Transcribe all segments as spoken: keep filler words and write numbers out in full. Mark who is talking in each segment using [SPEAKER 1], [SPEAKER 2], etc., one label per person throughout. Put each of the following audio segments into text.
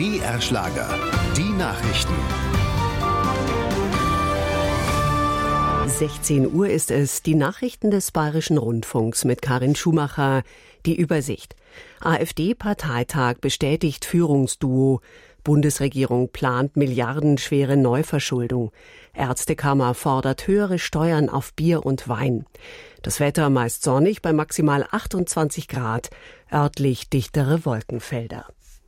[SPEAKER 1] B R-Schlager, die Nachrichten.
[SPEAKER 2] sechzehn Uhr ist es, die Nachrichten des Bayerischen Rundfunks mit Karin Schumacher, die Übersicht. AfD-Parteitag bestätigt Führungsduo. Bundesregierung plant milliardenschwere Neuverschuldung. Ärztekammer fordert höhere Steuern auf Bier und Wein. Das Wetter meist sonnig bei maximal achtundzwanzig Grad, örtlich dichtere Wolkenfelder.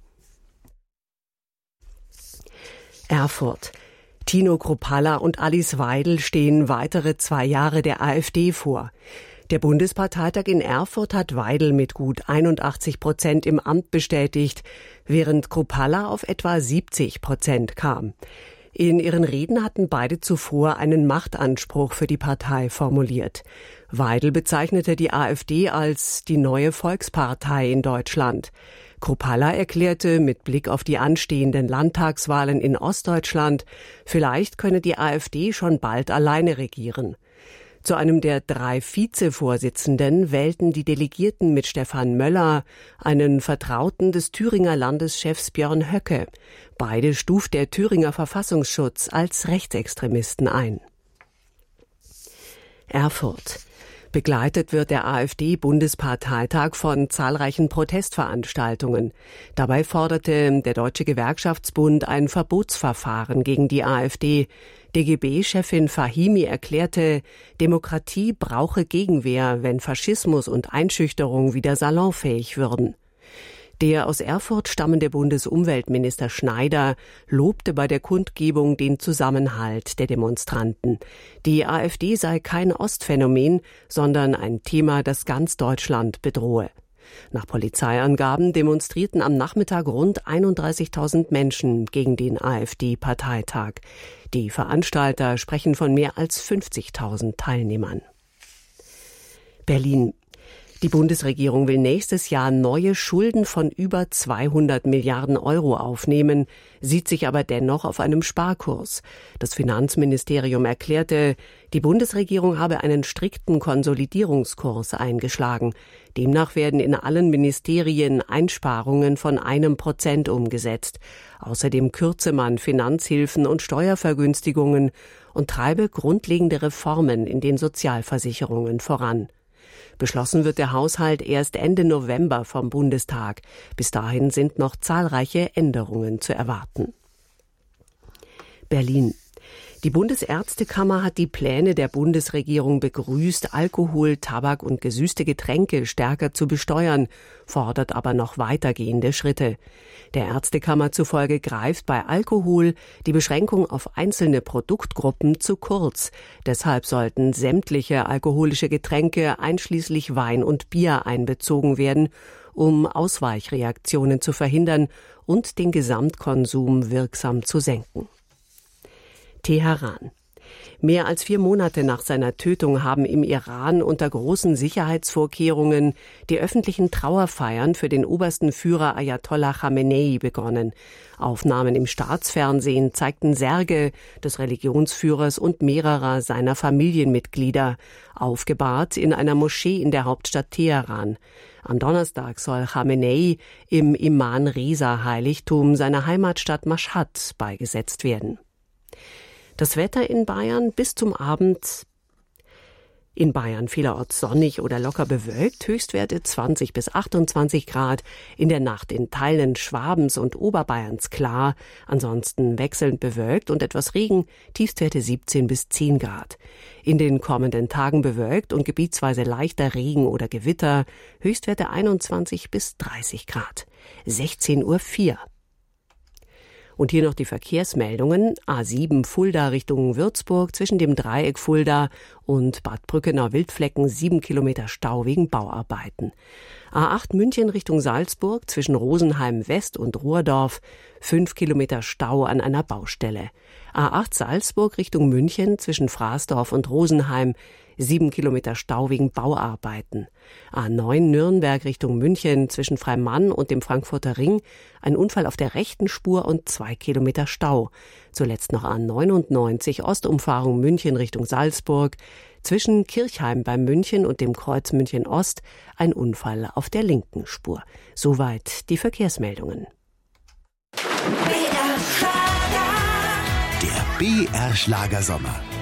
[SPEAKER 2] Erfurt. Tino Kruppalla und Alice Weidel stehen weitere zwei Jahre der AfD vor. Der Bundesparteitag in Erfurt hat Weidel mit gut einundachtzig Prozent im Amt bestätigt, während Kruppalla auf etwa siebzig Prozent kam. In ihren Reden hatten beide zuvor einen Machtanspruch für die Partei formuliert. Weidel bezeichnete die AfD als die neue Volkspartei in Deutschland. Kruppalla erklärte mit Blick auf die anstehenden Landtagswahlen in Ostdeutschland, vielleicht könne die AfD schon bald alleine regieren. Zu einem der drei Vizevorsitzenden wählten die Delegierten mit Stefan Möller einen Vertrauten des Thüringer Landeschefs Björn Höcke. Beide stuft der Thüringer Verfassungsschutz als Rechtsextremisten ein. Erfurt. Begleitet wird der AfD-Bundesparteitag von zahlreichen Protestveranstaltungen. Dabei forderte der Deutsche Gewerkschaftsbund ein Verbotsverfahren gegen die AfD. D G B-Chefin Fahimi erklärte, Demokratie brauche Gegenwehr, wenn Faschismus und Einschüchterung wieder salonfähig würden. Der aus Erfurt stammende Bundesumweltminister Schneider lobte bei der Kundgebung den Zusammenhalt der Demonstranten. Die AfD sei kein Ostphänomen, sondern ein Thema, das ganz Deutschland bedrohe. Nach Polizeiangaben demonstrierten am Nachmittag rund einunddreißigtausend Menschen gegen den AfD-Parteitag. Die Veranstalter sprechen von mehr als fünfzigtausend Teilnehmern. Berlin. Die Bundesregierung will nächstes Jahr neue Schulden von über zweihundert Milliarden Euro aufnehmen, sieht sich aber dennoch auf einem Sparkurs. Das Finanzministerium erklärte, die Bundesregierung habe einen strikten Konsolidierungskurs eingeschlagen. Demnach werden in allen Ministerien Einsparungen von einem Prozent umgesetzt. Außerdem kürze man Finanzhilfen und Steuervergünstigungen und treibe grundlegende Reformen in den Sozialversicherungen voran. Beschlossen wird der Haushalt erst Ende November vom Bundestag. Bis dahin sind noch zahlreiche Änderungen zu erwarten. Berlin. Die Bundesärztekammer hat die Pläne der Bundesregierung begrüßt, Alkohol, Tabak und gesüßte Getränke stärker zu besteuern, fordert aber noch weitergehende Schritte. Der Ärztekammer zufolge greift bei Alkohol die Beschränkung auf einzelne Produktgruppen zu kurz. Deshalb sollten sämtliche alkoholische Getränke einschließlich Wein und Bier einbezogen werden, um Ausweichreaktionen zu verhindern und den Gesamtkonsum wirksam zu senken. Teheran. Mehr als vier Monate nach seiner Tötung haben im Iran unter großen Sicherheitsvorkehrungen die öffentlichen Trauerfeiern für den obersten Führer Ayatollah Khamenei begonnen. Aufnahmen im Staatsfernsehen zeigten Särge des Religionsführers und mehrerer seiner Familienmitglieder, aufgebahrt in einer Moschee in der Hauptstadt Teheran. Am Donnerstag soll Khamenei im Imam Reza Heiligtum seiner Heimatstadt Mashhad beigesetzt werden. Das Wetter in Bayern bis zum Abend. In Bayern vielerorts sonnig oder locker bewölkt, Höchstwerte zwanzig bis achtundzwanzig Grad, in der Nacht in Teilen Schwabens und Oberbayerns klar, ansonsten wechselnd bewölkt und etwas Regen, Tiefstwerte siebzehn bis zehn Grad. In den kommenden Tagen bewölkt und gebietsweise leichter Regen oder Gewitter, Höchstwerte einundzwanzig bis dreißig Grad. sechzehn Uhr vier. Und hier noch die Verkehrsmeldungen. A sieben Fulda Richtung Würzburg zwischen dem Dreieck Fulda und Bad Brückenau-Wildflecken sieben Kilometer Stau wegen Bauarbeiten. A acht München Richtung Salzburg zwischen Rosenheim West und Ruhrdorf fünf Kilometer Stau an einer Baustelle. A acht Salzburg Richtung München zwischen Fraßdorf und Rosenheim sieben Kilometer Stau wegen Bauarbeiten. A neun Nürnberg Richtung München zwischen Freimann und dem Frankfurter Ring ein Unfall auf der rechten Spur und zwei Kilometer Stau. Zuletzt noch A neunundneunzig Ostumfahrung München Richtung Salzburg zwischen Kirchheim bei München und dem Kreuz München Ost ein Unfall auf der linken Spur. Soweit die Verkehrsmeldungen.
[SPEAKER 1] Der B R Schlager Sommer.